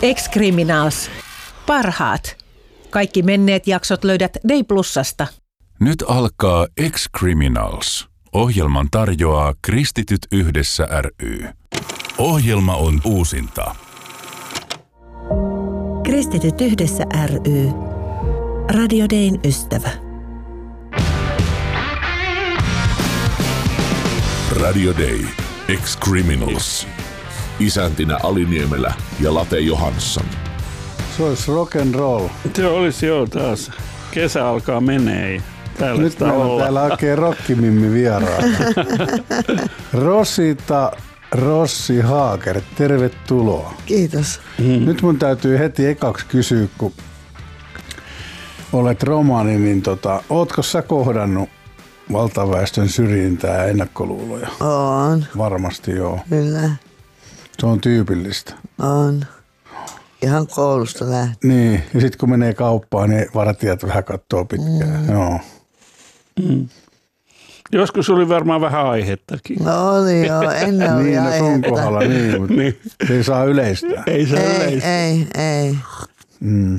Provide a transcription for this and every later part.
Ex-Criminals. Parhaat. Kaikki menneet jaksot löydät Day Plusasta. Nyt alkaa Ex-Criminals. Ohjelman tarjoaa Kristityt yhdessä ry. Ohjelma on uusinta. Kristityt yhdessä ry. Radio Dayn ystävä. Radio Day. Ex-Criminals. Isäntinä Ali Niemelä ja Late Johansson. Se olisi rock and roll. Se olisi jo taas. Kesä alkaa menee. Nyt meillä on täällä oikein rockimimmi vieraana. Rosita Rossi Haaker, tervetuloa. Kiitos. Nyt mun täytyy heti ekaksi kysyä, kun olet romani, niin ootko sä kohdannut valtaväestön syrjintää ja ennakkoluuloja? On. Varmasti joo. Kyllä. Se on tyypillistä. On. Ihan koulusta lähtien. Niin, ja sitten kun menee kauppaan, niin vartijat vähän katsoo pitkään. Joo. Mm. Joskus oli varmaan vähän aihettakin. No oli joo, ennen oli niin, aihetta. Niin, kohdalla, niin, mutta niin. Se ei saa yleistää. Ei saa yleistää. Ei. Mm.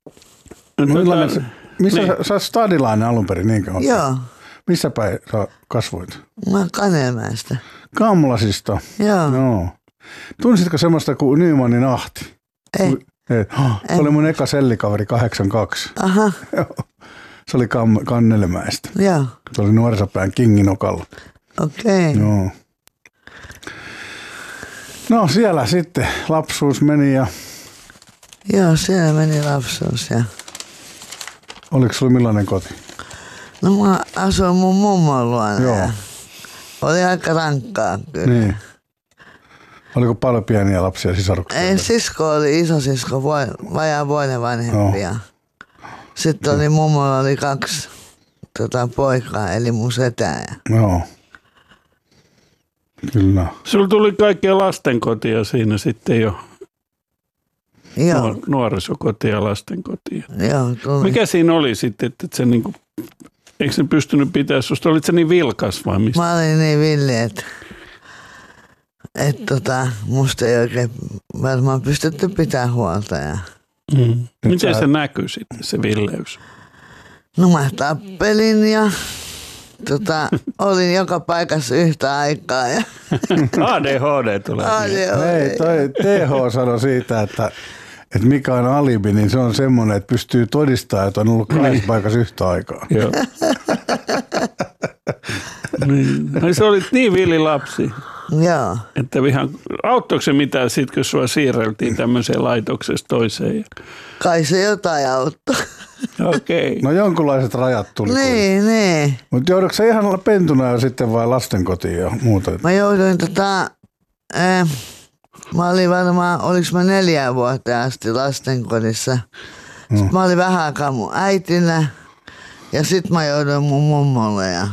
Missä niin. Sä oot stadilainen alun perin, niinkö? Joo. Missä päin sä kasvoit? Mä Kanelmäestä. Kamlasista? Joo. Tunsitko semmoista kuin Nymanin Ahti? Ei. Se oli mun eka sellikaveri 82. Aha. Se oli Kannelmäestä. Joo. Se oli nuorisopään Kinginokalla. Okei. Joo. No siellä sitten lapsuus meni ja... Joo, siellä meni lapsuus ja... Oliko sulla millainen koti? No mä asuin mun mummon luona. Joo. Ja oli aika rankkaa kyllä. Niin. Oliko paljon pieniä lapsia sisaruksia? Ei, sisko oli isosisko, vajaa vuoden vanhempi. Ja sitten oli mummolla oli 2 poikaa, eli mun setää. Joo. Kyllä. Sulla tuli kaikkea lastenkotia siinä sitten jo. Joo. Nuorisokotia, lastenkotia. Joo, tuli. Mikä siinä oli sitten, että se niinku, eikö se pystynyt pitää susta? Olit sä niin vilkas vai mistä? Mä olin niin villi, että musta ei oikein varmaan pystytty pitää huolta. Ja... Miten se näkyy sitten, se villeys? No mä tappelin ja olin joka paikassa yhtä aikaa. Ja... ADHD tulee. Hei, toi TH sanoi siitä, että mikä on alibi, niin se on semmoinen, että pystyy todistamaan, että on ollut 2 paikassa yhtä aikaa. Joo. Niin. Se olit niin villi lapsi. Joo. Että auttoiko se mitään sitten, kun sua siirreltiin tämmöiseen laitoksesta toiseen? Kai se jotain auttoi. Okei. No jonkunlaiset rajat tuli. Niin. Mutta joudutko sä ihan olla pentuna ja sitten vai lastenkotiin ja muuta? Mä jouduin mä olin varmaan, oliks mä 4 vuotta asti lastenkodissa. Sitten mä olin vähän aikaa mun äitinä ja sit mä jouduin mun mummolle ja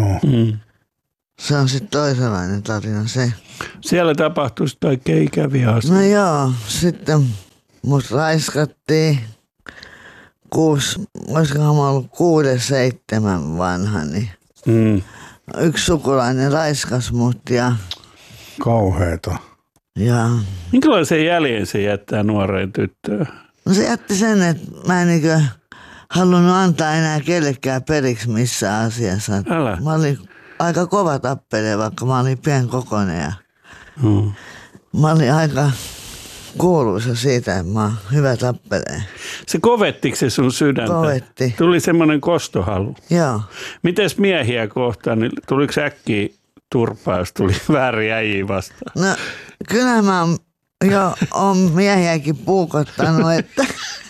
se on sitten toisenlainen tarina se. Siellä tapahtui sitten kaikkea ikäviä asioita. No joo, sitten mut raiskattiin olisikohan mä ollut 6-7 vanha, niin yksi sukulainen raiskas mut ja... Kauheeta. Ja... Minkälaisen jäljen se jättää nuoreen tyttöön? No se jätti sen, että mä en niinkö halunnut antaa enää kellekään periksi missään asiassa. Älä. Mä olin aika kova tappele, vaikka mä olin pienkokoinen ja mä olin aika kuuluisa siitä, että mä oon hyvä tappelee. Se kovettiko se sun sydäntä? Kovetti. Tuli semmoinen kostohalu. Joo. Mites miehiä kohtaan, niin tuliko äkkiä turpaa, jos tuli väärin äijiä vastaan? No kyllä mä oon miehiäkin puukottanut, että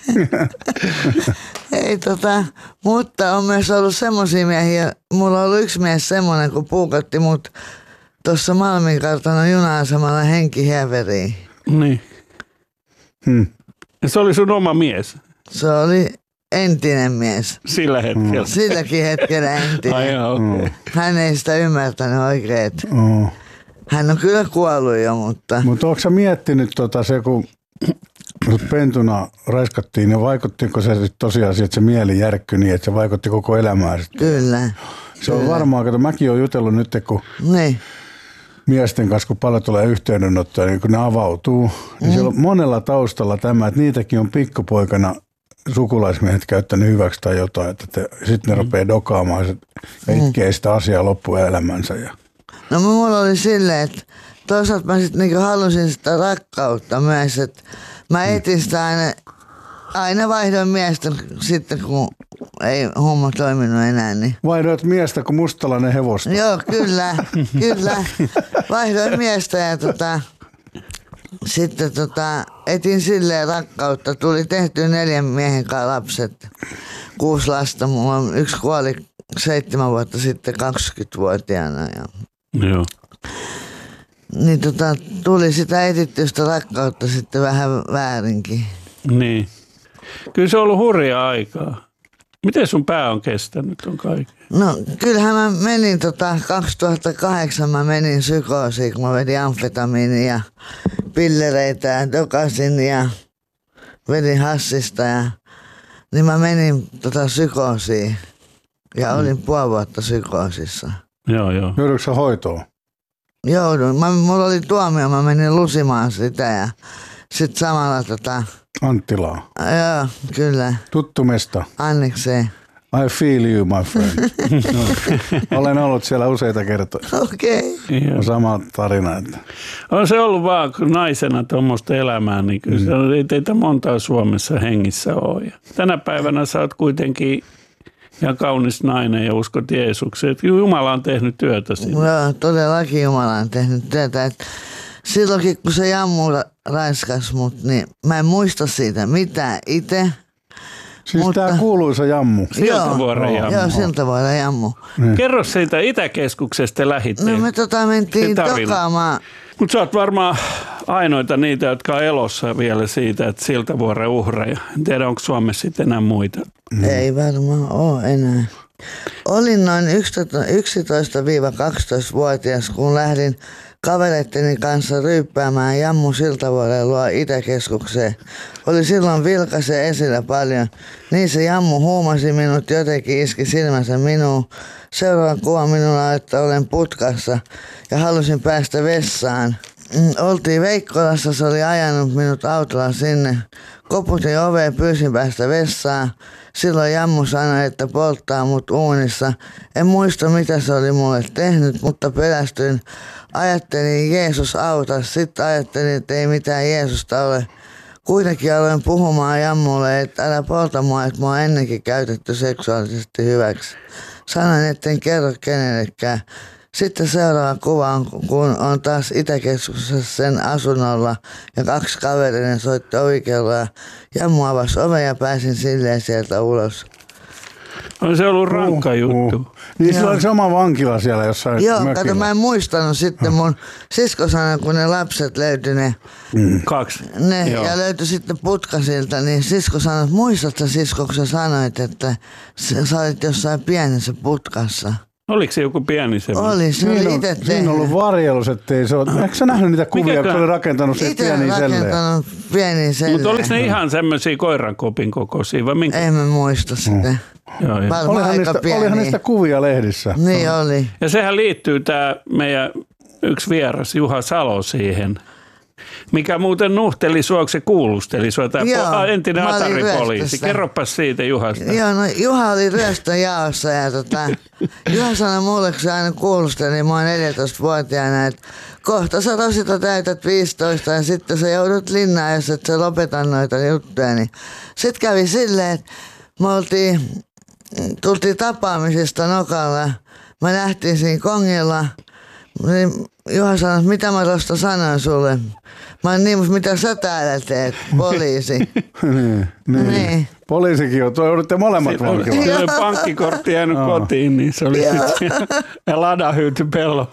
ei mutta on myös ollut semmosia miehiä, mulla on ollut yksi mies semmoinen, kun puukotti mut tuossa Malminkartanon juna-asemalla henkihieveriin. Niin. Ja se oli sun oma mies? Se oli entinen mies. Sillä hetkellä? Silläkin hetkellä entinen. Ai joo, okay. Hän ei sitä ymmärtänyt oikein. Hän on kyllä kuollut jo, mutta... Mutta ootko sä miettinyt se, kun pentuna raiskattiin, niin vaikuttiko se tosiaan, että se mieli järkkyi niin, että se vaikutti koko elämään? Kyllä. Se on varmaan, että mäkin olen jutellut nyt, kun niin. miesten kanssa, kun paljon tulee yhteydenottoja, niin kun ne avautuu, niin siellä on monella taustalla tämä, että niitäkin on pikkupoikana sukulaismiehet käyttänyt hyväksi tai jotain, että sitten ne rupeaa dokaamaan ja itkee sitä asiaa loppuelämänsä. No mulla oli silleen, että toisaalta mä sitten niinku halusin sitä rakkautta myös, että mä etin sitä aina vaihdoin miestä sitten, kun ei homma toiminut enää. Niin. Vaihdoit miestä kuin mustalainen hevosta. Joo, kyllä. Vaihdoin miestä ja sitten etin silleen rakkautta. Tuli tehty 4 miehen kanssa lapset, 6 lasta. Mulla on 1 kuoli 7 vuotta sitten 20-vuotiaana. Joo. Niin tuli sitä etittystä rakkautta sitten vähän väärinkin. Niin. Kyllä se on ollut hurjaa aikaa. Miten sun pää on kestänyt on kaiken? No kyllähän mä menin 2008 mä menin psykoosiin, kun mä vedin amfetamiinia ja pillereitä ja dokasin ja vedin hassista niin mä menin psykoosiin ja olin 5 vuotta psykoosissa. Joo. Joudutko sä hoitoon? Joudun. Mulla oli tuomio, mä menin lusimaan sitä ja sit samalla Anttilaa. Joo, kyllä. Tuttu mesta. Annikseen. I feel you, my friend. Olen ollut siellä useita kertoja. Okei. On sama tarina. Että. On se ollut vaan naisena tuommoista elämää, niin kyllä ei teitä montaa Suomessa hengissä ole. Ja tänä päivänä sä oot kuitenkin ihan kaunis nainen ja uskot Jeesukseen. Jumala on tehnyt työtä siinä. Joo, todellakin Jumala on tehnyt työtä. Että silloinkin kun se Jammu raiskas mut, niin mä en muista siitä mitään itse. Siis tää kuuluisa Jammu. Siltavuoren Jammu. Joo, Siltavuoren Jammu. Kerro siitä Itäkeskuksesta lähitteen. No me mentiin dokaamaan. Mutta sä oot varmaan ainoita niitä, jotka on elossa vielä siitä, että Siltavuoren uhreja. En tiedä, onko Suomessa sitten enää muita. Ei varmaan ole enää. Olin noin 11-12-vuotias, kun lähdin kavereitteni kanssa ryyppäämään Jammu Siltavuoren luo Itäkeskukseen. Oli silloin vilkaisen esillä paljon. Niin se Jammu huumasi minut, jotenkin iski silmänsä minuun. Seuraava kuva minulla, että olen putkassa ja halusin päästä vessaan. Oltiin Veikkolassa, se oli ajanut minut autolla sinne. Koputin oveen, pyysin päästä vessaan. Silloin Jammu sanoi, että polttaa mut uunissa. En muista, mitä se oli mulle tehnyt, mutta pelästyin. Ajattelin, Jeesus auta. Sitten ajattelin, että ei mitään Jeesusta ole. Kuitenkin aloin puhumaan Jammulle, että älä polta mua, että mua on ennenkin käytetty seksuaalisesti hyväksi. Sanoin, etten kerro kenellekään. Sitten seuraava kuva on, kun on taas Itäkeskuksessa sen asunnolla ja 2 kaverinen soitti ovikelloa. Jammu avasi oven ja pääsin silleen sieltä ulos. On se ollut rankka juttu. Niin sillä oli sama vankila siellä jossain Joo, mökillä. kato, mä en muistanut sitten mun sisko sanoi, kun ne lapset löytyi ne 2. ja löytyi sitten putkasilta, niin sisko sanoi, että muistatko sisko, kun sä sanoit, että sä olit jossain pienessä putkassa? Oliko se joku pieni semmoinen? Oli, se oli itse tehnyt. Siinä on ollut varjelus, ettei se ole. Eikö sä nähnyt niitä kuvia, kun se oli rakentanut se pieniä selleen? rakentanut pieniä selleen. Mutta oliko ne ihan semmoisia koirankopin kokoisia vai minkä? En mä muista sitä. Joo. Olihan niistä kuvia lehdissä. Niin oli. Ja sehän liittyy tämä meidän yksi vieras Juha Salo siihen, mikä muuten nuhteli sua, se kuulusteli sua, tämä entinen Atari-poliisi. Kerropas siitä Juhasta. Joo, no Juha oli ryöstöjaossa ja Juha sanoi mulle, kun se aina kuulusteli, niin mä oon 14-vuotiaana, että kohta sä tosita täytät 15 ja sitten sä joudut linnaan, jos et sä lopeta noita juttuja. Niin. Sitten kävi silleen, että me tultiin tapaamisesta Nokalla, mä lähtiin siinä kongilla, niin Juha sanoi, että mitä mä tuosta sanoin sulle. Mä oon niin, mutta mitä sä täällä teet, poliisi? niin. Poliisikin on, joudutte molemmat vankilaan. Siellä oli pankkikortti jäänyt kotiin, niin se oli sitten ja ladahyyty pello.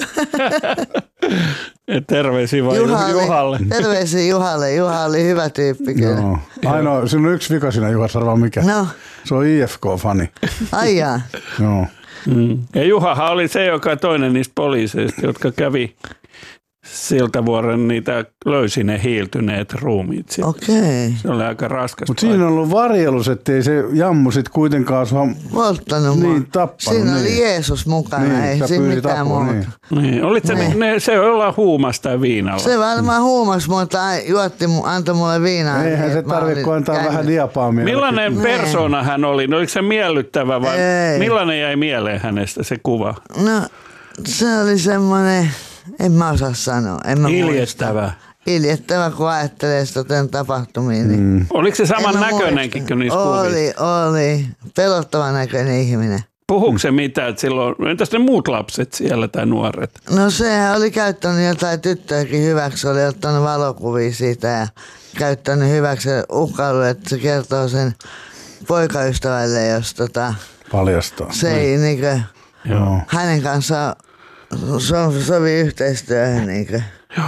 Terveisiä vaan Juhalle. Terveisiä Juhalle. Juha oli hyvä tyyppi kyllä. Joo. Ainoa, siinä on yksi vika siinä Juhassa, arvaa mikä. No. Se on IFK-fani. Ai jaa. Joo. Ja Juhahan oli se, joka toinen niistä poliiseista, jotka kävi Siltavuoren niitä löysi ne hiiltyneet ruumiit. Okei. Se oli aika raskas. Mutta siinä on ollut varjelus, ettei se jammu sit kuitenkaan sua Volttanut niin, mua. tappanut. Siinä oli niin. Jeesus mukana, Niin, ei sä siinä pyysit mitään apua, muuta. niin. Olit se ollaan huumassa tai viinalla? Se varmaan huumas, mutta antoi mulle viinaa. Eihän se tarvitse, kun antaa vähän diapaamia. Millainen persona hän oli? No, oliko se miellyttävä vai Ei. millainen jäi mieleen hänestä se kuva? No, se oli semmoinen, en mä osaa sanoa. En mä Iljettävä. muista. Iljettävä, kun ajattelee sitä tapahtumia. Niin Oliko se saman en mä näköinenkin muista. kuin niissä kuvissa? Oli. Pelottavan näköinen ihminen. Puhuuko se mitään, että silloin, entäs ne muut lapset siellä tai nuoret? No sehän oli käyttänyt jotain tyttöäkin hyväksi, oli ottanut valokuvia siitä ja käyttänyt hyväksi uhkailu, että se kertoo sen poikaystävälle, jos Paljastaa. se ei niinkö Joo. hänen kanssaan sovi yhteistyöhön niinkö.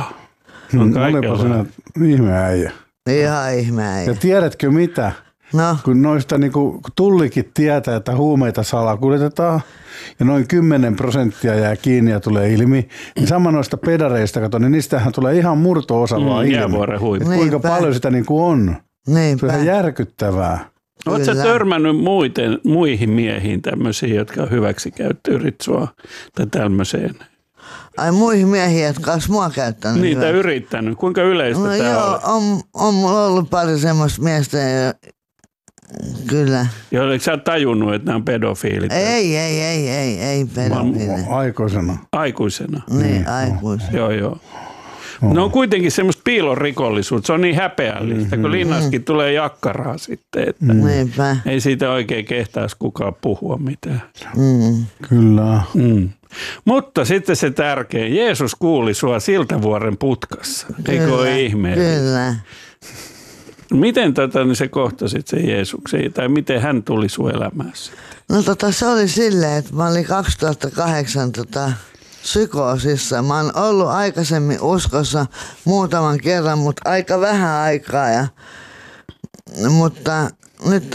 Olipa sinä ihme äijä. Ihan ihmeä. Ja tiedätkö mitä? No, Kun noista kun tullikin tietää, että huumeita salakuljetetaan ja noin 10% jää kiinni ja tulee ilmi, niin sama noista pedareista, kato, niin niistähän tulee ihan murto-osa vaan ilmi. Jäävuoren huippu. Kuinka Niinpä. paljon sitä on. Se niinpä. on ihan järkyttävää. Oletko sä Kyllä. törmännyt muihin miehiin tämmöisiin, jotka on hyväksikäyttöä sua tai tämmöiseen? Ai muihin miehiin, jotka olisi mua käyttänyt. Niitä hyväksi. yrittänyt. Kuinka yleistä No tämä joo, on? on mulla ollut pari semmoista miestä, kyllä. Ja oliko sä tajunnut, että nämä on pedofiilit Ei pedofilinen. Aikoisena. aikuisena? Niin, aikuis. Joo. No on kuitenkin semmoista piilorikollisuutta. Se on niin häpeällistä, kun linnassakin tulee jakkaraa sitten, että Niinpä. ei siitä oikein kehtaisi kukaan puhua mitään. Kyllä. Mutta sitten se tärkein. Jeesus kuuli sua Siltavuoren putkassa. Eikö ole ihmeellistä? Kyllä. Miten niin se kohtasit sen Jeesuksen, tai miten hän tuli sun elämässä? No se oli silleen, että mä olin 2008 psykoosissa. Mä oon ollut aikaisemmin uskossa muutaman kerran, mutta aika vähän aikaa. Mutta nyt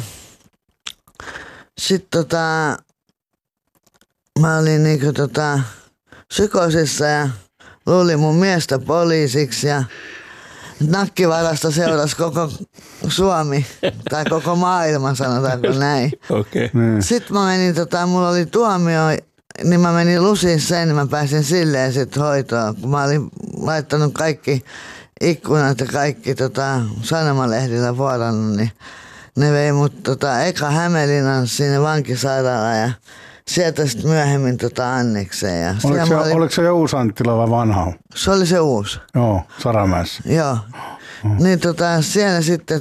mä olin niinku psykoosissa ja luulin mun miestä poliisiksi ja nakkivarasta seurasi koko Suomi tai koko maailma, sanotaanko näin. Okei. Sitten mä menin, mulla oli tuomio, niin mä menin lusiin sen, niin mä pääsin silleen sitten hoitoon. Kun mä olin laittanut kaikki ikkunat ja kaikki sanomalehdillä vuorannut, niin ne vei mut eka Hämeenlinnan sinne vankisairaalaan ja sieltä sitten myöhemmin Annekseen. Ja Oliko se jo uusi Anttila vai vanha? se oli se uusi. Joo, Saramäessä. Joo. Niin siellä sitten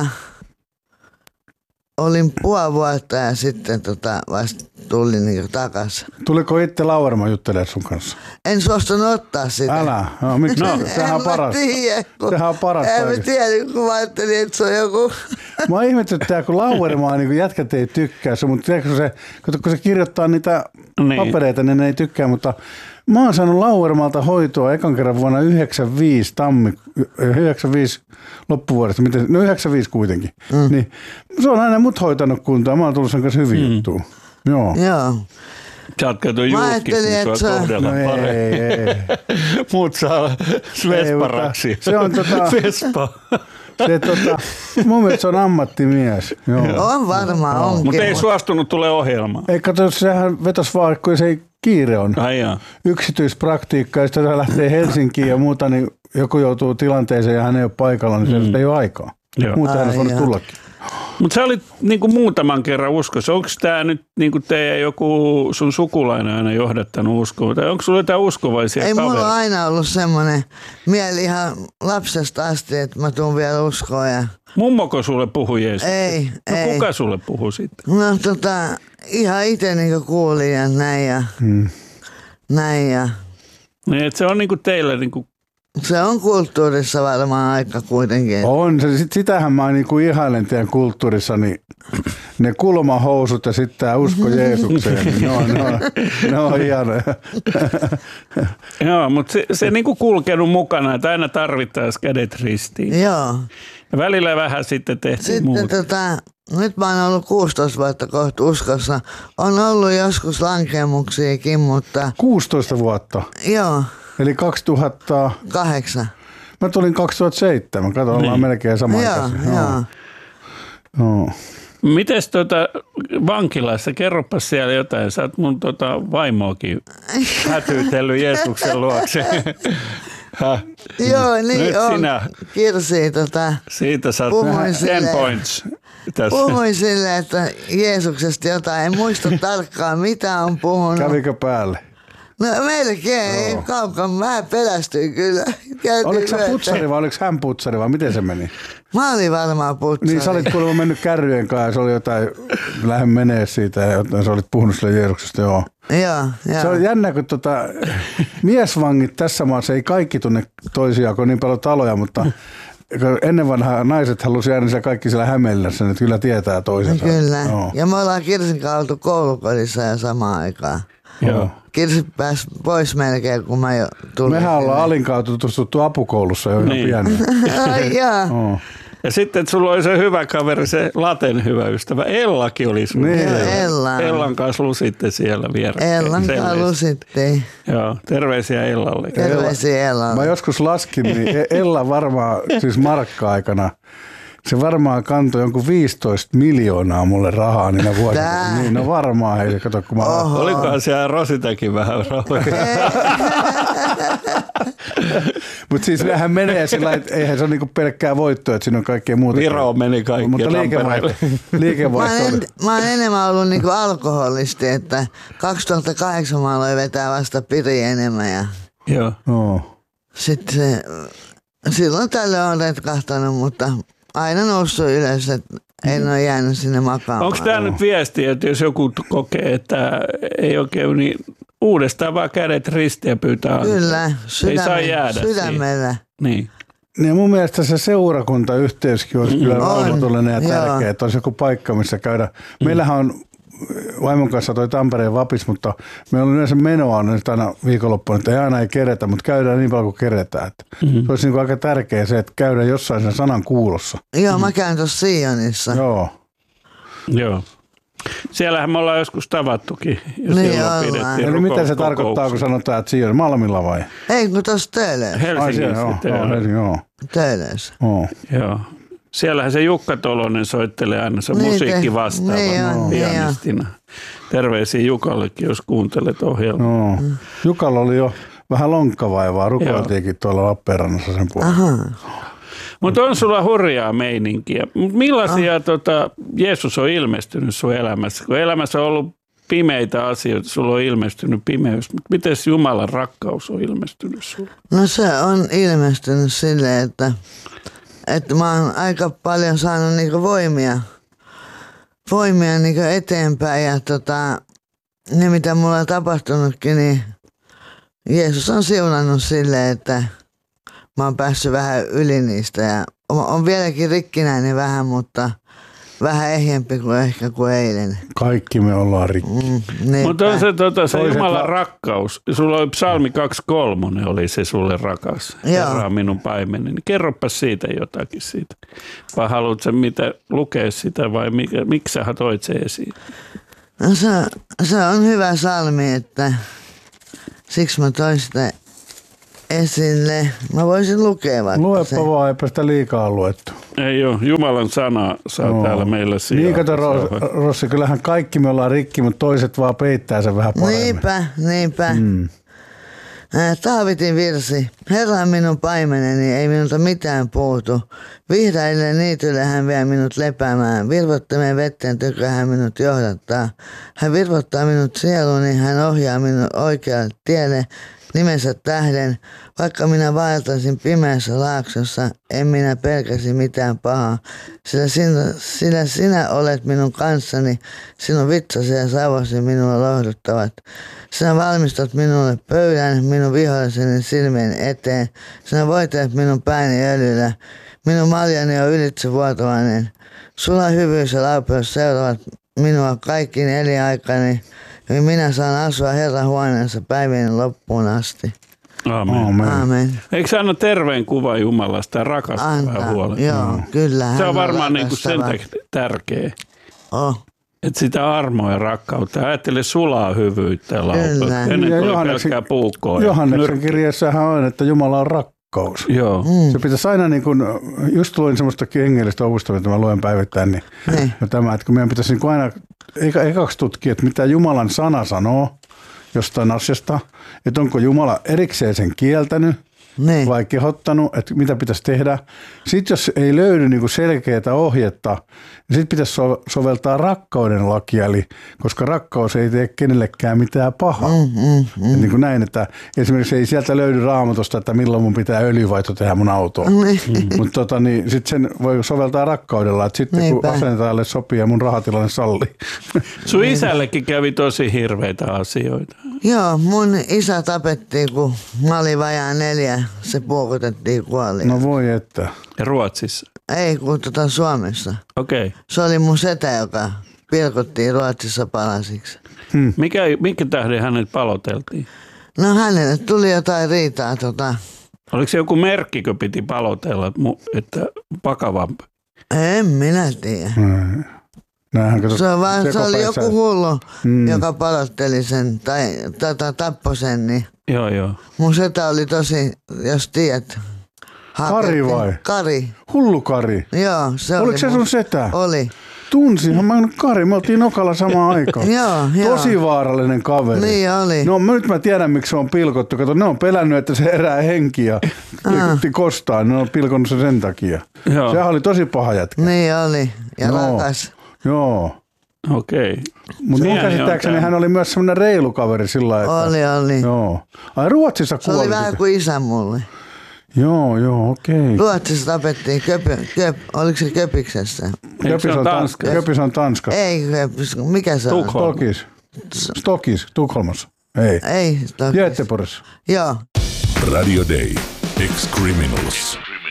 olin puoli vuotta ja sitten vasta tulin niinku takas. Tuliko itse Lauerma juttelemaan sun kanssa? En suostunut ottaa sitä. Älä. No, miksi? No, sehän on En mä parasta. tiedä, Sehän on parasta En mä oikeesti. tiedä, kun mä ajattelin, että se on joku. Mä ihmetyttää, kun Lauermaa niin jätkät ei tykkää se, mutta tiedätkö kun se kirjoittaa niitä papereita, niin ne ei tykkää, mutta mä oon saanut Lauermalta hoitoa ekan kerran vuonna 95 loppuvuodesta, 95 kuitenkin. Niin, se on aina mut hoitanut kuntoon, mä oon tullut sen kanssa hyvin juttuun. Joo. Joo. Sä oot kato Mä julkis, ajattelin, niin että sua se- kohdellaan No paremmin. ei. Muut saa Vesparaksi. Se on Vespa. mun mielestä se on ammattimies. Joo. On varmaan, onkin. Mutta ei suostunut tule ohjelmaan. Ei kato, sehän vetos vaan, kun se ei kiire on. Ai jaa. Yksityispraktiikka, ja sitten se lähtee Helsinkiin ja muuta, niin joku joutuu tilanteeseen ja hän ei ole paikalla, niin se ei ole aikaa. Joo. Muuten hän Ai olisi voinut jaa. tullakin. Mutta sä olit niinku muutaman kerran uskossa. Onko tämä nyt niinku teidän joku sun sukulainen aina johdattanut uskoa? Tai onko sulla jotain uskovaisia Ei mulla kavereita? aina ollut semmoinen mieli ihan lapsesta asti, että mä tuun vielä uskoon. Ja... Mummoko sulle puhui Jeesus? Ei, No ei. kuka sulle puhui sitten? No ihan itse niinku kuulin ja näin ja näin ja Niin, et se on niinku teillä niinku... se on kulttuurissa varmaan aika kuitenkin. On, sitähän mä niinku ihailen teidän kulttuurissa, niin ne kulmahousut ja sitten tämä usko Jeesukseen, niin ne on hienoja. Joo, mutta se niinku kulkenut mukana, että aina tarvittaisiin kädet ristiin. Joo. Ja välillä vähän sitten tehtiin Sitten muuta. nyt mä oon ollut 16 vuotta kohta uskossa. On ollut joskus lankemuksiakin, mutta 16 vuotta. joo. Eli 8. Mä tulin 2007. Kato, ollaan melkein samanaikaisia. Joo. Mites vankilassa, kerropas siellä jotain, sä oot mun vaimoakin hätyytellyt Jeesuksen luokse. Joo, niin Nyt on. sinä. Kirsi, Siitä saat puhuin 10 points. Tässä. Puhuin silleen, että Jeesuksesta jotain, en muista tarkkaan mitä on puhunut. Kävikö päälle? No melkein, kaukan vähän pelästyin kyllä. Oliko sä putsari vai oliko hän putsari vai miten se meni? Mä olin varmaan putsari. Niin sä olit kuulemma mennyt kärryjen kanssa ja se oli jotain, lähden menee siitä ja sä olit puhunut sille Jeesuksesta, joo. Joo. Se on jännä, kun miesvangit tässä maassa ei kaikki tunne toisiaan, kun on niin paljon taloja, mutta ennen vanhaa naiset halusi jäädä siellä kaikki siellä Hämeenlinnassa, että kyllä tietää toisensa. Kyllä. Joo. Ja me ollaan Kirsin kanssa oltu koulukodissa ja samaan aikaan. Joo. Kirsi pääsi pois melkein, kun mä jo tulin. Mehän ollaan Alin kautta tutustuttu apukoulussa jo ihan pieniä. Ai jaa. Ja sitten sulla oli se hyvä kaveri, se Laten hyvä ystävä. Ellakin oli sun. Niin. Ellan kanssa lusitte siellä vierekkäin. Ellan kanssa lusittiin. Joo, terveisiä Ellalle. Terveisiä Ellalle. Mä joskus laskin, niin Ella varmaan, siis markka-aikana, se varmaan kantoi jonkun 15 miljoonaa mulle rahaa niinä vuosina. Tää. Niin, no varmaan, hei, kato kun mä... Olikohan siellä Rositakin vähän rahoja? Mutta siis nehän menee sillä että eihän se ole niinku pelkkää voittoa, että siinä on kaikkea muuta. Viroon meni kaikki. Mutta liikevaihto Mä oon enemmän ollut niinku alkoholisti, että 2008 mä aloin vetää vasta piri enemmän ja Joo. no. sitten se, silloin tällöin on retkahtanut, mutta aina noussut ylös, että en ole jäänyt sinne makaamaan. Onko tämä nyt viesti, että jos joku kokee, että ei oikein, niin uudestaan vaan kädet ristiin ja pyytää antaa? Kyllä, ei saa jäädä sydämellä. Niin. Niin mun mielestä se seurakuntayhteyskin olisi kyllä rauhallinen ja tärkeä, että olisi joku paikka, missä käydä. Meillähän on vaimon kanssa toi Tampereen vapis, mutta meillä on yleensä menoa nyt aina viikonloppuun, että ei aina ei keretä, mutta käydään niin paljon kuin keretään. Se olisi niin kuin aika tärkeää se, että käydään jossain sen sanan kuulossa. Joo, mä käyn tuossa Sionissa. Joo. Siellähän me ollaan joskus tavattukin. Ja Niin siellä ollaan. pidettiin Eli mitä se tarkoittaa, kun sanotaan, että Sion Malmilla vai? Ei, kun tuossa Töölössä. Helsingissä. Töölössä. Joo. Siellähän se Jukka Tolonen soittelee aina se Niin musiikki vastaava pianistina. Terveisiä Jukallekin, jos kuuntelet ohjelmaa. Jukalla oli jo vähän lonkkavaivaa, rukoiltiinkin tuolla Lappeenrannassa sen puolella. Mutta on sulla hurjaa meininkiä. Millaisia Jeesus on ilmestynyt sun elämässä? Kun elämässä on ollut pimeitä asioita, sulla on ilmestynyt pimeys. Mutta miten Jumalan rakkaus on ilmestynyt sulle? No se on ilmestynyt silleen, että mä oon aika paljon saanut niinku voimia niinku eteenpäin ja ne mitä mulla on tapahtunutkin, niin Jeesus on siunannut silleen, että mä oon päässyt vähän yli niistä ja on vieläkin rikkinäinen vähän, mutta vähän ehjempi kuin ehkä kuin eilen. Kaikki me ollaan rikki. Mutta on se Jumalan rakkaus. Sulla oli Psalmi 2:3 oli se sulle rakas. Herra on minun paimeneni. Kerropas siitä jotakin siitä. Vai haluatko mitä lukea sitä vai miksi sä toit se esiin? No se on hyvä salmi, että siksi mä toin sitä esille. Mä voisin lukea vaikka Luepa vaan, eipä sitä liikaa luettu. Ei ole. Jumalan sana saa täällä meillä sijaa. Niin kato Rossi, kyllähän kaikki me ollaan rikki, mutta toiset vaan peittää sen vähän paremmin. Niinpä. Taavitin virsi. Herra on minun paimeneni, ei minulta mitään puutu. Vihreille niitylle hän vie minut lepäämään. Virvottamien vetten tykö hän minut johdattaa. Hän virvottaa minut sieluni, hän ohjaa minut oikealle tielle nimensä tähden. Vaikka minä vaeltaisin pimeässä laaksossa, en minä pelkäsi mitään pahaa. Sillä sinä olet minun kanssani, sinun vitsasi ja savosi minua lohduttavat. Sinä valmistat minulle pöydän minun viholliseni silmien eteen. Sinä voitelet minun pääni öljyllä. Minun maljani on ylitsevuotavainen. Sulla hyvyys ja laupeus seuraavat minua kaikkiin elinaikani. Ja minä saan asua Herran huoneessa päivien loppuun asti. Aamen. Eikö se anna terveen kuva Jumalasta ja rakastavaa huolella? Joo, kyllä. Se on varmaan niin kuin sen tärkeä. Että sitä armoa ja rakkautta. Ajattele sulaa hyvyyttä ja Kyllä. Ennen Ja tuli pelkkää puukkoa. Johanneksen kirjeessähän on, että Jumala on rakkaus. Joo. Se pitäisi aina, niin kuin, just luin semmoista hengellistä opusta, mitä mä luen päivittäin, niin tämä, että kun meidän pitäisi niin kuin aina ekaksi tutkia, että mitä Jumalan sana sanoo jostain asiasta, että onko Jumala erikseen sen kieltänyt, vai kehottanut, että mitä pitäisi tehdä. Sitten jos ei löydy niin kuin selkeää ohjetta, niin sitten pitäisi soveltaa rakkauden lakia, eli koska rakkaus ei tee kenellekään mitään pahaa. Niin kuin näin, että esimerkiksi ei sieltä löydy Raamatusta, että milloin mun pitää öljyvaihto tehdä mun autoon. Mutta niin, sitten sen voi soveltaa rakkaudella, että sitten kun asentajalle sopii ja mun rahatilanne sallii. Sun isällekin kävi tosi hirveitä asioita. Joo, mun isä tapettiin, kun mä olin vajaa 4. Se puokotettiin kuoliin. No voi että. Ja Ruotsissa? Ei, kun Suomessa. Okei. Okay. Se oli mun setä, joka pilkottiin Ruotsissa palasiksi. Minkä tähden hänet paloteltiin? No hänelle tuli jotain riitaa. Oliko se joku merkki, kun piti palotella, että vakavampi? En minä tiedä. Se oli joku hullu, joka palotteli sen tai tappoi sen. Niin. Joo. Mun setä oli tosi, jos tiedät. Kari vai? Kari. Hullu Kari? Joo. Oliko se sun setä? Oli. Tunsinhan mä Kari, me oltiin Nokalla samaan aikaan. Joo. Tosi vaarallinen kaveri. Niin oli. No nyt mä tiedän, miksi se on pilkottu. Kato, ne on pelännyt, että se herää henkiä kostaan. Ne on pilkonnut sen takia. Joo. Sehän oli tosi paha jätkä. Niin oli. Ja rakas. Joo. Okei. Mutta mun käsittääkseni hän oli myös semmoinen reilu kaveri sillä lailla. Oli. Joo. Ai Ruotsissa kuoli. Se oli vähän kuin isä mulle. Joo, okei. Ruotsissa tapettiin oliko se Köpiksessä? Köpis on Tanska. Ei Köpis, mikä se on? Stokis, Tukholmassa. Ei Stokis. Göteborgissa. Joo. Radio Day. Ex-Criminals.